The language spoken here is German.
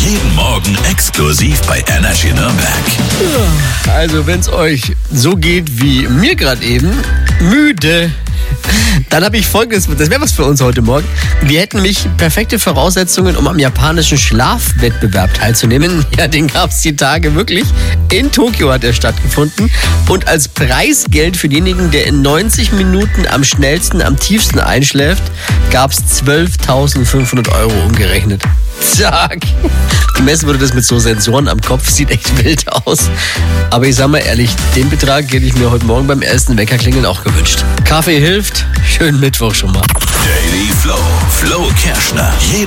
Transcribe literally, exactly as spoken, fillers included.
Jeden Morgen exklusiv bei Energy Nürnberg. Also, wenn es euch so geht wie mir gerade eben, müde, dann habe ich Folgendes, das wäre was für uns heute Morgen. Wir hätten nämlich perfekte Voraussetzungen, um am japanischen Schlafwettbewerb teilzunehmen. Ja, den gab es die Tage wirklich. In Tokio hat er stattgefunden. Und als Preisgeld für denjenigen, der in neunzig Minuten am schnellsten, am tiefsten einschläft, gab es zwölftausendfünfhundert Euro umgerechnet. Zack. Gemessen wurde das mit so Sensoren am Kopf, sieht echt wild aus. Aber ich sag mal ehrlich, den Betrag hätte ich mir heute Morgen beim ersten Weckerklingeln auch gewünscht. Kaffee hilft, schönen Mittwoch schon mal. Daily Flow, Flo Kerschner. Jeden